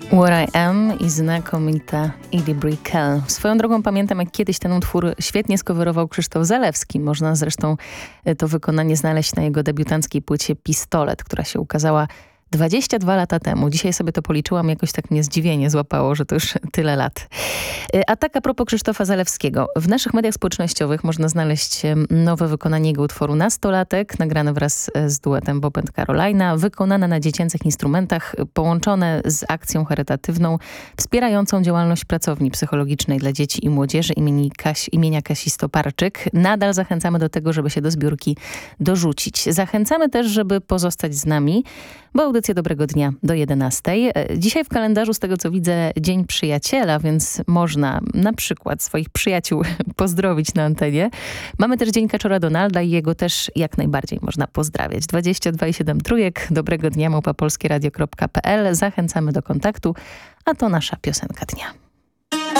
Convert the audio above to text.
What I Am i znakomita Edie Brickell. Swoją drogą pamiętam, jak kiedyś ten utwór świetnie skowerował Krzysztof Zalewski. Można zresztą to wykonanie znaleźć na jego debiutanckiej płycie Pistolet, która się ukazała 22 lata temu. Dzisiaj sobie to policzyłam, jakoś tak mnie zdziwienie złapało, że to już tyle lat. A tak a propos Krzysztofa Zalewskiego. W naszych mediach społecznościowych można znaleźć nowe wykonanie jego utworu Nastolatek, nagrane wraz z duetem Bob and Carolina, wykonane na dziecięcych instrumentach, połączone z akcją charytatywną wspierającą działalność pracowni psychologicznej dla dzieci i młodzieży imienia Kasi Stoparczyk. Nadal zachęcamy do tego, żeby się do zbiórki dorzucić. Zachęcamy też, żeby pozostać z nami, bo audycja Dobrego Dnia do 11. Dzisiaj w kalendarzu, z tego co widzę, Dzień Przyjaciela, więc można na przykład swoich przyjaciół pozdrowić na antenie. Mamy też Dzień Kaczora Donalda i jego też jak najbardziej można pozdrawiać. 22,7 trójek. Dobrego Dnia @polskieradio.pl. Zachęcamy do kontaktu, a to nasza piosenka dnia.